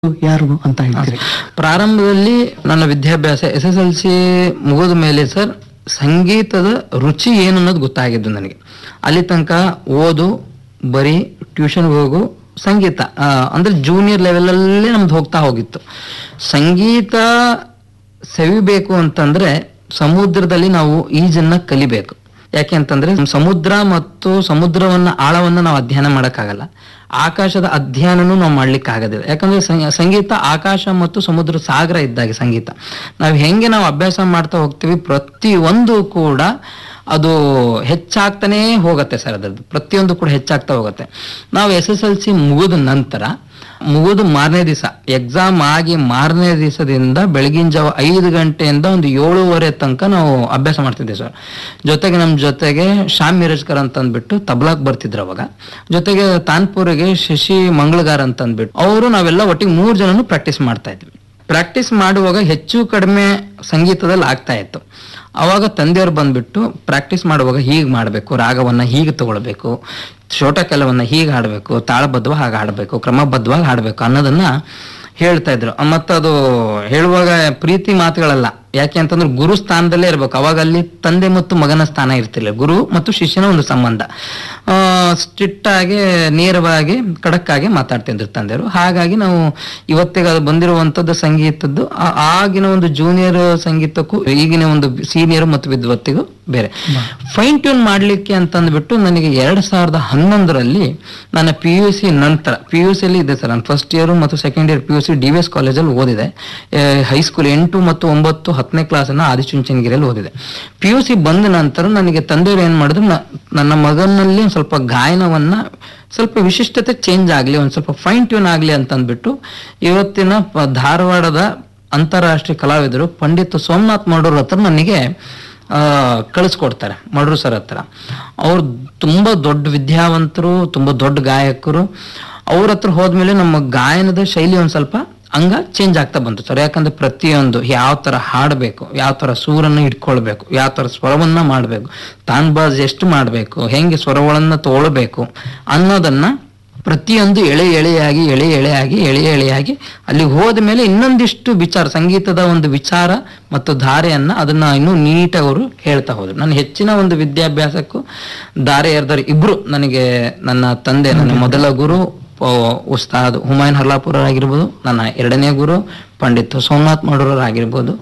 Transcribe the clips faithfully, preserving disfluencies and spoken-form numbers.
ಯಾರು ಅಂತ ಹೇಳ್ತೀರಿ? ಪ್ರಾರಂಭದಲ್ಲಿ ನನ್ನ ವಿದ್ಯಾಭ್ಯಾಸ ಎಸ್ ಎಸ್ ಎಲ್ ಸಿ ಮುಗಿದ ಮೇಲೆ ಸರ್ ಸಂಗೀತದ ರುಚಿ ಏನು ಅನ್ನೋದು ಗೊತ್ತಾಗಿದ್ದು ನನಗೆ. ಅಲ್ಲಿ ತನಕ ಓದು, ಬರೀ ಟ್ಯೂಷನ್ ಹೋಗು, ಸಂಗೀತ ಆ, ಅಂದ್ರೆ ಜೂನಿಯರ್ ಲೆವೆಲಲ್ಲೇ ನಮ್ದು ಹೋಗ್ತಾ ಹೋಗಿತ್ತು. ಸಂಗೀತ ಸವಿಬೇಕು ಅಂತಂದ್ರೆ ಸಮುದ್ರದಲ್ಲಿ ನಾವು ಈಜನ್ನ ಕಲಿಬೇಕು. ಯಾಕೆ ಅಂತಂದ್ರೆ ಸಮುದ್ರ ಮತ್ತು ಸಮುದ್ರವನ್ನ ಆಳವನ್ನ ನಾವು ಅಧ್ಯಯನ ಮಾಡಕ್ಕಾಗಲ್ಲ, ಆಕಾಶದ ಅಧ್ಯಯನನೂ ನಾವು ಮಾಡ್ಲಿಕ್ಕೆ ಆಗೋದಿಲ್ಲ. ಯಾಕಂದ್ರೆ ಸಂಗೀತ ಆಕಾಶ ಮತ್ತು ಸಮುದ್ರ ಸಾಗರ ಇದ್ದಾಗೆ ಸಂಗೀತ. ನಾವು ಹೆಂಗೆ ನಾವು ಅಭ್ಯಾಸ ಮಾಡ್ತಾ ಹೋಗ್ತೀವಿ ಪ್ರತಿಯೊಂದು ಕೂಡ ಅದು ಹೆಚ್ಚಾಗ್ತಾನೇ ಹೋಗುತ್ತೆ ಸರ್. ಅದ್ರದ್ದು ಪ್ರತಿಯೊಂದು ಕೂಡ ಹೆಚ್ಚಾಗ್ತಾ ಹೋಗುತ್ತೆ. ನಾವು ಎಸ್ ಎಸ್ ಎಲ್ ಸಿ ಮುಗಿದ ನಂತರ ಮುಗಿದು ಮಾರನೇ ದಿವಸ ಎಕ್ಸಾಮ್ ಆಗಿ ಮಾರನೇ ದಿವಸದಿಂದ ಬೆಳಗಿನ ಜಾವ ಐದು ಗಂಟೆಯಿಂದ ಒಂದು ಏಳುವರೆ ತನಕ ನಾವು ಅಭ್ಯಾಸ ಮಾಡ್ತಿದ್ದೆ ಸರ್. ಜೊತೆಗೆ ನಮ್ಮ ಜೊತೆಗೆ ಶ್ಯಾಮ್ ಮಿರಜ್ಕರ್ ಅಂತ ಅಂದ್ಬಿಟ್ಟು ತಬ್ಲಾಕ್ ಬರ್ತಿದ್ರು ಅವಾಗ. ಜೊತೆಗೆ ತಾನ್ಪುರಿಗೆ ಶಶಿ ಮಂಗಳಗಾರ್ ಅಂತ ಅಂದ್ಬಿಟ್ಟು ಅವರು ನಾವೆಲ್ಲ ಒಟ್ಟಿಗೆ ಮೂರು ಜನನು ಪ್ರಾಕ್ಟೀಸ್ ಮಾಡ್ತಾ ಇದ್ವಿ. ಪ್ರಾಕ್ಟೀಸ್ ಮಾಡುವಾಗ ಹೆಚ್ಚು ಕಡಿಮೆ ಸಂಗೀತದಲ್ಲಿ ಆಗ್ತಾ ಇತ್ತು. ಅವಾಗ ತಂದೆಯವ್ರು ಬಂದ್ಬಿಟ್ಟು ಪ್ರಾಕ್ಟೀಸ್ ಮಾಡುವಾಗ ಹೀಗೆ ಮಾಡಬೇಕು, ರಾಗವನ್ನ ಹೀಗೆ ತಗೊಳ್ಬೇಕು, ಶ್ರೋಟಕಲವನ್ನ ಹೀಗೆ ಹಾಡಬೇಕು, ತಾಳಬದ್ಧವಾಗಿ ಹಾಗೆ ಹಾಡಬೇಕು, ಕ್ರಮಬದ್ಧವಾಗಿ ಹಾಡಬೇಕು ಅನ್ನೋದನ್ನ ಹೇಳ್ತಾ ಇದ್ರು. ಮತ್ತು ಅದು ಹೇಳುವಾಗ ಪ್ರೀತಿ ಮಾತುಗಳಲ್ಲ. ಯಾಕೆ ಅಂತಂದ್ರೆ ಗುರು ಸ್ಥಾನದಲ್ಲೇ ಇರ್ಬೇಕು. ಅವಾಗ ಅಲ್ಲಿ ತಂದೆ ಮತ್ತು ಮಗನ ಸ್ಥಾನ ಇರ್ತಿಲ್ಲ, ಗುರು ಮತ್ತು ಶಿಷ್ಯನ ಒಂದು ಸಂಬಂಧ. ಆ ಸ್ಟ್ರಿಕ್ಟ್ ಆಗಿ ನೇರವಾಗಿ ಖಡಕ್ ಆಗಿ ಮಾತಾಡ್ತಿದ್ರು ತಂದೆಯವರು. ಹಾಗಾಗಿ ನಾವು ಇವತ್ತಿಗೆ ಅದು ಬಂದಿರುವಂತದ್ದು ಸಂಗೀತದ್ದು ಆಗಿನ ಒಂದು ಜೂನಿಯರ್ ಸಂಗೀತಕ್ಕೂ ಈಗಿನ ಒಂದು ಸೀನಿಯರ್ ಮತ್ತು ವಿದ್ವತ್ತಿಗೂ ಬೇರೆ. ಫೈನ್ ಟ್ಯೂನ್ ಮಾಡ್ಲಿಕ್ಕೆ ಅಂತಂದ್ಬಿಟ್ಟು ನನಗೆ ಎರಡ್ ಸಾವಿರದ ಹನ್ನೊಂದರಲ್ಲಿ ನನ್ನ ಪಿ ಯು ಸಿ ನಂತರ ಪಿ ಯು ಸಿ ಅಲ್ಲಿ ಇದೆ ಸರ್. ನಾನು ಫಸ್ಟ್ ಇಯರ್ ಮತ್ತು second year P U C D V S ಕಾಲೇಜಲ್ಲಿ ಓದಿದೆ. ಹೈಸ್ಕೂಲ್ ಎಂಟು ಮತ್ತು ಒಂಬತ್ತು ಹತ್ತನೇ ಕ್ಲಾಸನ್ನು ಆದಿಚುಂಚನಗಿರಿಯಲ್ಲಿ ಓದಿದೆ. ಪಿ ಯು ಸಿ ಬಂದ ನಂತರ ನನಗೆ ತಂದೆಯವರು ಏನ್ ಮಾಡಿದ್ರು, ನನ್ನ ಮಗನಲ್ಲಿ ಒಂದು ಸ್ವಲ್ಪ ಗಾಯನವನ್ನ ಸ್ವಲ್ಪ ವಿಶಿಷ್ಟತೆ ಚೇಂಜ್ ಆಗಲಿ, ಒಂದು ಸ್ವಲ್ಪ ಫೈನ್ ಟ್ಯೂನ್ ಆಗಲಿ ಅಂತ ಅಂದ್ಬಿಟ್ಟು ಇವತ್ತಿನ ಧಾರವಾಡದ ಅಂತಾರಾಷ್ಟ್ರೀಯ ಕಲಾವಿದರು ಪಂಡಿತ್ ಸೋಮನಾಥ್ ಮಡೂರ್ ಹತ್ರ ನನಗೆ ಆ ಕಳಿಸ್ಕೊಡ್ತಾರೆ. ಮಡ್ರು ಸರ್ ಹತ್ರ. ಅವ್ರು ತುಂಬಾ ದೊಡ್ಡ ವಿದ್ಯಾವಂತರು, ತುಂಬಾ ದೊಡ್ಡ ಗಾಯಕರು. ಅವ್ರ ಹತ್ರ ಹೋದ್ಮೇಲೆ ನಮ್ಮ ಗಾಯನದ ಶೈಲಿ ಒಂದ್ ಸ್ವಲ್ಪ ಹಂಗ ಚೇಂಜ್ ಆಗ್ತಾ ಬಂತು ಸರ್. ಯಾಕಂದ್ರೆ ಪ್ರತಿಯೊಂದು ಯಾವ ತರ ಹಾಡಬೇಕು, ಯಾವ ತರ ಸೂರನ್ನು ಇಟ್ಕೊಳ್ಬೇಕು, ಯಾವ ತರ ಸ್ವರವನ್ನ ಮಾಡ್ಬೇಕು, ತಾನ್ಬಾಜ್ ಎಷ್ಟು ಮಾಡ್ಬೇಕು, ಹೆಂಗೆ ಸ್ವರಗಳನ್ನ ತಗೊಳ್ಬೇಕು ಅನ್ನೋದನ್ನ ಪ್ರತಿಯೊಂದು ಎಳೆ ಎಳೆಯಾಗಿ ಎಳೆ ಎಳೆಯಾಗಿ ಎಳೆ ಎಳೆಯಾಗಿ ಅಲ್ಲಿ ಹೋದ ಮೇಲೆ ಇನ್ನೊಂದಿಷ್ಟು ವಿಚಾರ, ಸಂಗೀತದ ಒಂದು ವಿಚಾರ ಮತ್ತು ಧಾರೆಯನ್ನ ಅದನ್ನ ಇನ್ನೂ ನೀಟಾಗಿ ಅವರು ಹೇಳ್ತಾ ಹೋದ್ರು. ನನ್ನ ಹೆಚ್ಚಿನ ಒಂದು ವಿದ್ಯಾಭ್ಯಾಸಕ್ಕೂ ದಾರೆ ಎರೆದವರು ಇಬ್ರು ನನಗೆ. ನನ್ನ ತಂದೆ, ನನ್ನ ಮೊದಲ ಗುರು ಉಸ್ತಾದ್ ಹುಮಾಯೂನ್ ಹರ್ಲಾಪುರ ಆಗಿರ್ಬೋದು, ನನ್ನ ಎರಡನೇ ಗುರು ಪಂಡಿತ್ ಸೋಮನಾಥ್ ಮಡೂರ್ ಆಗಿರ್ಬೋದು.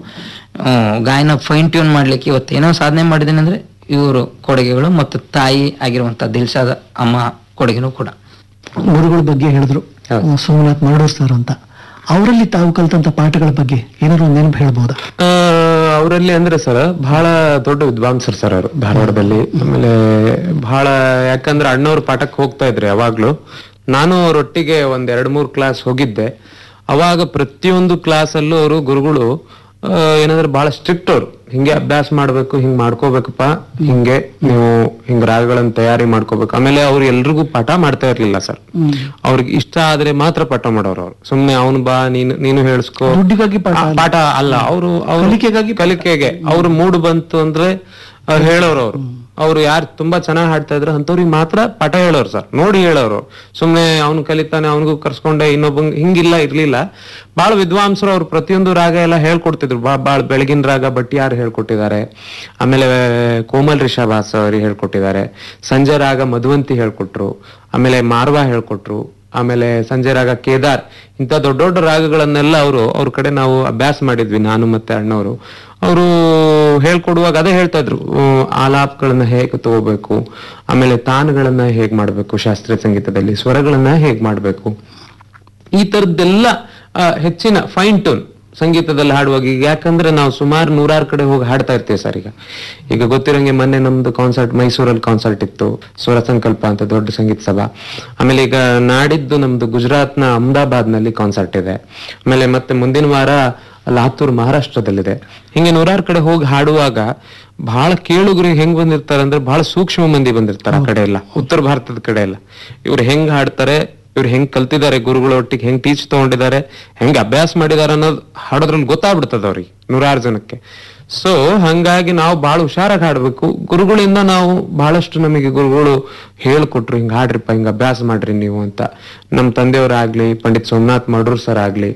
ಗಾಯನ ಫೈನ್ ಟ್ಯೂನ್ ಮಾಡ್ಲಿಕ್ಕೆ ಇವತ್ತೇನೋ ಸಾಧನೆ ಮಾಡಿದ್ದೇನೆ ಅಂದ್ರೆ ಇವರು ಕೊಡುಗೆಗಳು, ಮತ್ತು ತಾಯಿ ಆಗಿರುವಂತ ದಿಲ್ಶಾದ ಅಮ್ಮ ಕೊಡುಗೆನೂ ಕೂಡ. ಗುರುಗಳ ಬಗ್ಗೆ ಹೇಳಿದ್ರು ಸೋಮನಾಥ್ ಮಡೂರ್ ಸರ್ ಅಂತ. ಅವರಲ್ಲಿ ತಾವು ಕಲ್ತಂತ ಪಾಠಗಳ ಬಗ್ಗೆ ಏನಾದ್ರು ಒಂದು ನೆನಪು ಹೇಳ್ಬೋದಾ? ಅವರಲ್ಲಿ ಅಂದ್ರೆ ಸರ್ ಬಹಳ ದೊಡ್ಡ ವಿದ್ವಾಂಸರು ಸರ್ ಅವರು ಧಾರವಾಡದಲ್ಲಿ. ಆಮೇಲೆ ಬಹಳ, ಯಾಕಂದ್ರೆ ಅಣ್ಣವ್ರ ಪಾಠಕ್ಕೆ ಹೋಗ್ತಾ ಇದ್ರು ಯಾವಾಗ್ಲೂ. ನಾನು ಅವರೊಟ್ಟಿಗೆ ಒಂದ್ ಎರಡ್ ಮೂರ್ ಕ್ಲಾಸ್ ಹೋಗಿದ್ದೆ. ಅವಾಗ ಪ್ರತಿಯೊಂದು ಕ್ಲಾಸ್ ಅಲ್ಲೂ ಅವರು ಗುರುಗಳು ಏನಂದ್ರೆ ಬಹಳ ಸ್ಟ್ರಿಕ್ಟ್. ಅವ್ರು ಹಿಂಗೆ ಅಭ್ಯಾಸ ಮಾಡ್ಬೇಕು, ಹಿಂಗ್ ಮಾಡ್ಕೋಬೇಕಪ್ಪ, ಹಿಂಗೆ ನೀವು ಹಿಂಗ್ ರಾಗಗಳನ್ನ ತಯಾರಿ ಮಾಡ್ಕೋಬೇಕು. ಆಮೇಲೆ ಅವ್ರು ಎಲ್ರಿಗೂ ಪಾಠ ಮಾಡ್ತಾ ಇರ್ಲಿಲ್ಲ ಸರ್. ಅವ್ರಿಗೆ ಇಷ್ಟ ಆದ್ರೆ ಮಾತ್ರ ಪಾಠ ಮಾಡೋರು. ಅವ್ರು ಸುಮ್ನೆ ಅವನು ಬಾ ನೀನು ನೀನು ಹೇಳ್ಸ್ಕೊ ಪಾಠ ಅಲ್ಲ. ಅವರು ಅವ್ರ ಕಲಿಕೆಗಾಗಿ ಕಲಿಕೆಗೆ ಅವ್ರ ಮೂಡ್ ಬಂತು ಅಂದ್ರೆ ಹೇಳೋರು. ಅವ್ರು ಅವ್ರು ಯಾರು ತುಂಬಾ ಚೆನ್ನಾಗಿ ಹಾಡ್ತಾ ಇದ್ರು ಅಂತವ್ರಿಗೆ ಮಾತ್ರ ಪಾಠ ಹೇಳೋರು ಸರ್. ನೋಡಿ ಹೇಳೋರು. ಸುಮ್ನೆ ಅವ್ನು ಕಲಿತಾನೆ ಅವನಿಗೂ ಕರ್ಸ್ಕೊಂಡೆ ಇನ್ನೊಬ್ಬಂಗ್ ಹಿಂಗಿಲ್ಲ ಇರ್ಲಿಲ್ಲ. ಬಹಳ ವಿದ್ವಾಂಸರು. ಅವ್ರು ಪ್ರತಿಯೊಂದು ರಾಗ ಎಲ್ಲ ಹೇಳ್ಕೊಡ್ತಿದ್ರು. ಬಾ ಬಾಳ ಬೆಳಗಿನ ರಾಗ ಬಟ್ಟಿಯಾರ್ ಹೇಳ್ಕೊಟ್ಟಿದ್ದಾರೆ. ಆಮೇಲೆ ಕೋಮಲ್ ರಿಷಭಾಸ್ ಅವ್ರಿಗೆ ಹೇಳ್ಕೊಟ್ಟಿದ್ದಾರೆ. ಸಂಜೆ ರಾಗ ಮಧುವಂತಿ ಹೇಳ್ಕೊಟ್ರು. ಆಮೇಲೆ ಮಾರ್ವಾ ಹೇಳ್ಕೊಟ್ರು. ಆಮೇಲೆ ಸಂಜೆ ರಾಗ ಕೇದಾರ್. ಇಂಥ ದೊಡ್ಡ ದೊಡ್ಡ ರಾಗಗಳನ್ನೆಲ್ಲ ಅವರು ಅವ್ರ ಕಡೆ ನಾವು ಅಭ್ಯಾಸ ಮಾಡಿದ್ವಿ, ನಾನು ಮತ್ತೆ ಅಣ್ಣವರು. ಅವರು ಹೇಳ್ಕೊಡುವಾಗ ಅದೇ ಹೇಳ್ತಾ ಇದ್ರು, ಆಲಾಪ್ಗಳನ್ನ ಹೇಗೆ ತಗೋಬೇಕು, ಆಮೇಲೆ ತಾನಗಳನ್ನ ಹೇಗ್ ಮಾಡ್ಬೇಕು, ಶಾಸ್ತ್ರೀಯ ಸಂಗೀತದಲ್ಲಿ ಸ್ವರಗಳನ್ನ ಹೇಗ್ ಮಾಡ್ಬೇಕು, ಈ ತರದ್ದೆಲ್ಲ ಹೆಚ್ಚಿನ ಫೈನ್ ಟ್ಯೂನ್ ಸಂಗೀತದಲ್ಲಿ ಹಾಡುವಾಗ. ಈಗ ಯಾಕಂದ್ರೆ ನಾವು ಸುಮಾರು ನೂರಾರು ಕಡೆ ಹೋಗಿ ಹಾಡ್ತಾ ಇರ್ತೀವಿ ಸರ್. ಈಗ ಈಗ ಗೊತ್ತಿರಂಗೆ ಮೊನ್ನೆ ನಮ್ದು ಕಾನ್ಸರ್ಟ್ ಮೈಸೂರಲ್ಲಿ ಕಾನ್ಸರ್ಟ್ ಇತ್ತು, ಸ್ವರ ಸಂಕಲ್ಪ ಅಂತ ದೊಡ್ಡ ಸಂಗೀತ ಸಭಾ. ಆಮೇಲೆ ಈಗ ನಾಡಿದ್ದು ನಮ್ದು ಗುಜರಾತ್ ನ ಅಹಮದಾಬಾದ್ ನಲ್ಲಿ ಕಾನ್ಸರ್ಟ್ ಇದೆ. ಆಮೇಲೆ ಮತ್ತೆ ಮುಂದಿನ ವಾರ ಲಾತೂರ್ ಮಹಾರಾಷ್ಟ್ರದಲ್ಲಿದೆ. ಹಿಂಗೆ ನೂರಾರು ಕಡೆ ಹೋಗಿ ಹಾಡುವಾಗ ಬಹಳ ಕೇಳುಗರಿಗೆ ಹೆಂಗ್ ಬಂದಿರ್ತಾರೆ ಅಂದ್ರೆ ಬಹಳ ಸೂಕ್ಷ್ಮ ಮಂದಿ ಬಂದಿರ್ತಾರೆ ಆ ಕಡೆ ಎಲ್ಲ, ಉತ್ತರ ಭಾರತದ ಕಡೆ ಎಲ್ಲ. ಇವ್ರು ಹೆಂಗ್ ಹಾಡ್ತಾರೆ, ಇವ್ರು ಹೆಂಗ್ ಕಲ್ತಿದ್ದಾರೆ, ಗುರುಗಳ ಒಟ್ಟಿಗೆ ಹೆಂಗ್ ಟೀಚ್ ತಗೊಂಡಿದ್ದಾರೆ, ಹೆಂಗ್ ಅಭ್ಯಾಸ ಮಾಡಿದಾರೆ ಅನ್ನೋದು ಹಾಡೋದ್ರಲ್ಲಿ ಗೊತ್ತಾಗ್ಬಿಡ್ತದ ಅವ್ರಿಗೆ ನೂರಾರು ಜನಕ್ಕೆ. ಸೊ ಹಂಗಾಗಿ ನಾವು ಬಹಳ ಹುಷಾರಾಗಿ ಹಾಡ್ಬೇಕು. ಗುರುಗಳಿಂದ ನಾವು ಬಹಳಷ್ಟು ನಮಗೆ ಗುರುಗಳು ಹೇಳ್ಕೊಟ್ರು, ಹಿಂಗ್ ಹಾಡ್ರಿಪ್ಪ, ಹಿಂಗ್ ಅಭ್ಯಾಸ ಮಾಡ್ರಿ ನೀವು ಅಂತ. ನಮ್ ತಂದೆಯವರಾಗ್ಲಿ, ಪಂಡಿತ್ ಸೋಮನಾಥ್ ಮಡೂರ್ ಸರ್ ಆಗ್ಲಿ,